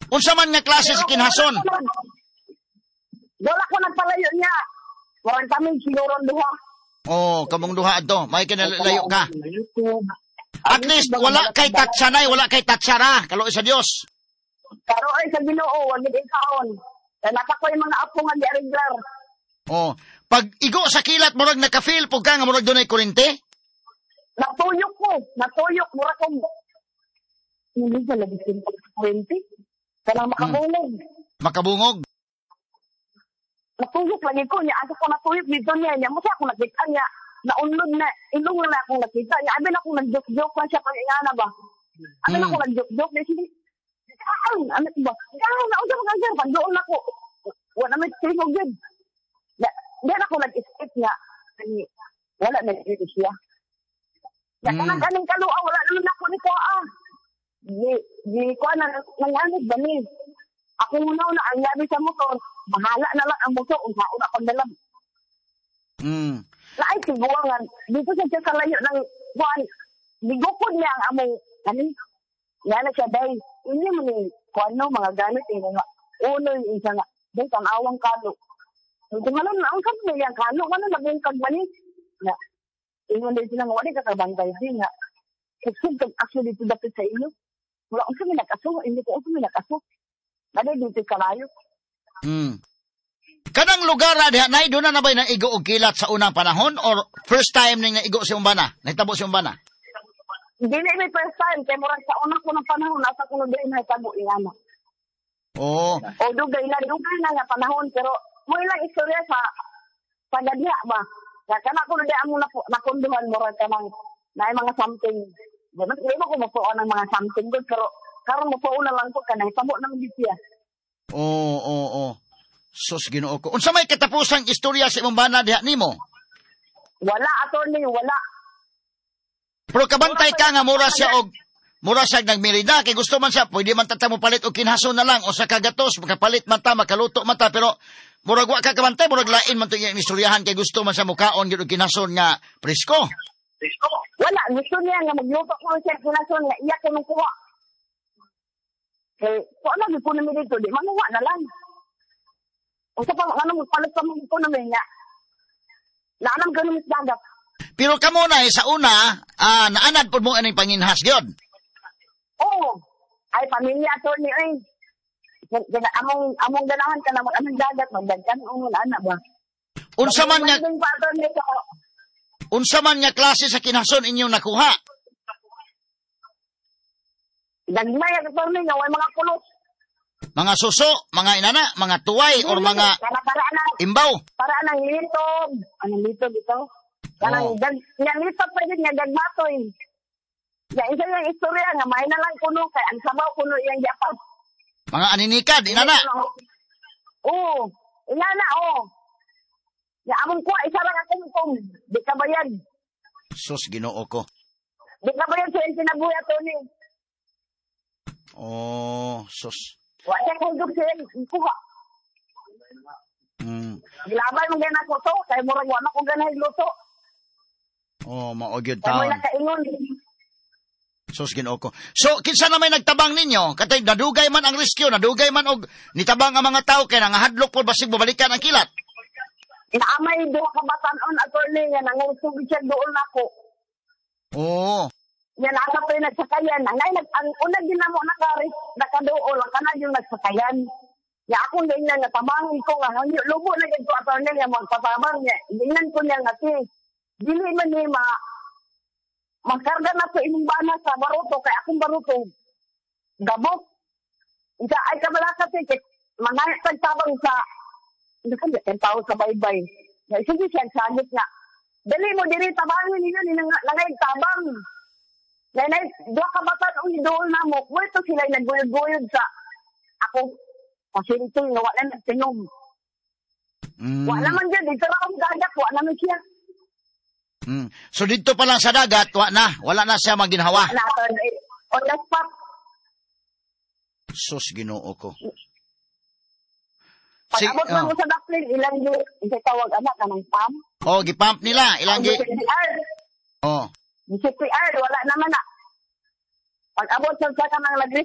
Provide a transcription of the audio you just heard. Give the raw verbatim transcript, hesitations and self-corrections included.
Unsa man nga klase sa kinhason? Wala ko nagpalayo niya. Walang kami sinuron duha. Oh, kamong duha adto, may kinalayo ka. At least wala kay tatsanay, wala kay tatsara, kalo sa Dios. Pero ay sa Ginoo, wag gid ikaon. Kaya naka ko yung mga apo nga di regular. Oh, pag igo sa kilat murag naka-feel pug ka nga murag dunay kurente? Natuyok ko, natuyok mura ko. Hindi sa labis yung pag-twenty. Kailang makabungog. Hmm. Makabungog? Natuyok lagi ko niya. Asa ko natuyok dito niya. Niya mo siya akong nakita niya. Naunlod na. Ilong na akong nakita niya. Abi na akong nag-joke-joke lang siya pag ingana ba. Abi na Hmm. akong nag-joke-joke. Niya sige. Kaan, ano ba? Kaan, naunsa mga sir. Pandoon ako. Wala may sisog yun. Diyan ako nag-escape niya. Wala nag-escape siya. Ya Hmm. kanang kaning kalua wala naman ako nito ah. Di di ko na nanganib ba ni. Ako una na ang labi sa motor, bahala na lang ang motor unsa una kon dalam. Mm. Laay tiguangan dito sa sa layo ng kuan. Digukod niya ang among kanin. Yana siya day. Ini man ni kuan no mga gamit eh nga. Uno yung isa nga. Day kang awang kalo. Kung malon na ang kamo yang kalo ano nabungkag man ni. Na ingon din sila nga, wali ka kabantay din nga. Kasi actually dito dapat sa inyo. Wala kong kami nag-aso, hindi ko kami nag-aso. Nada dito kalayo. Hmm. Kanang lugar na diha, nay, doon na na ba na igo og kilat sa unang panahon or first time ning naigo si Umbana? Nahitabo si Umbana? Hindi na may first time. Kaya murag sa unang ko ng panahon, nasa ko na din nahitabo ingana. Oo. O dugay na, dugay na nga panahon. Pero mo ilang istorya sa sa gadya ba? Kaya kana ko na di amo nakunduhan mo rin ka ng na mga something. Diba? Hindi mo ko mapuon ng mga something good, pero karon mapuon na lang ko ka na itabo ng bisya. Oo, oo, oo. Sus, Ginoo ko. Unsa may katapusang istorya sa imong bana diha nimo? Wala, attorney, wala. Pero kabantay ka nga mura siya og mura siya nagmirida kay gusto man siya pwede man tata mo palit og kinhason na lang o sa kagatos makapalit man ta makaluto man ta pero murag wa ka kabantay murag lain man to iyang istoryahan kay gusto man sa mukaon gyud og kinhason nga presko. Wala, gusto niya nga magluto ko siya kinason nga iya ko nung kuha. Eh, so ano di po namin dito, di manuwa na lang. O sa pa, ano magpalit ka mo po namin nga. Naanam ka namin sa dagat. Pero kamo na eh, sa una, ah, naanad po mo aning panginhas gyud. Oo. Ay, pamilya attorney ay. Kaya among among ganahan ka naman among dagat magdagkan ang ana ba. Unsa man nga Magdagkan pa attorney ko. unsa man nga klase sa kinhason inyong nakuha? Dagmay ang attorney nga way mga pulos. Mga suso, mga inana, mga tuway or mga para para na imbaw. para nang litob. Anong litob ito? Kanang Oh. dag yang litob pwede nga dagmatoy. Ya isa yung istorya nga may na lang kuno kay ang sabaw kuno iyang yapas. Mga aninikad, inana. Oo. Inana, oo. Ya, among kuha, isa lang akong kong. Di ka bayad. Sus, Ginoo ko. Di ka bayad sa yung sinabuhi ato ni. Oh, sus. Wala kong dug siya yung kuha. Mm. Gilabay mong gana ko to. Kaya murag wala kong ganahin luto. Oh, maogyod Kaya mo taon. nakaingon. Sus, Ginoo ko. So, kinsa na may nagtabang ninyo? Katay, nadugay man ang rescue, nadugay man og nitabang ang mga tao, kaya nangahadlok po basig babalikan ang kilat. Naamay duha ka batanon attorney nga nangusog siya doon ako. Oo. Yan asa pa yung nagsakayan. Ang, nag, ang una din na mo nakari, nakadool, ang kana yung nagsakayan. Ya ako din na natamangin ko nga, hindi lubo na ganito attorney nga magpatamang niya. Tingnan ko niya nga si, dili man ni ma, makarga na sa inyong bana sa baruto, kaya akong baruto, gabot. Isa ay kabalakat eh, mga tagtabang sa, hindi ka dyan tao sa baybay. Sige siya, sagit nga. Dali mo, dili tabangin nila, nangay tabang. Nanay, dua ka batan ang idool na mo. Pwede sila naguyod-guyod sa ako. Pasinto, nga wala nagtinom. Mm. Wala man dyan, dito na akong dagat, wala naman siya. Mm. So, dito pa lang sa dagat, wa na. Wala na siya maginhawa. Wala ka, on the spot. Sus, Ginoo ko. Pag Si, abot na oh. mo sa daplin, ilang di, isa tawag anak ka ng pam. Oh, gipump nila. Ilang gi... G C P R, Oh. G C P R, wala naman na. Pag abot sa sa ka ng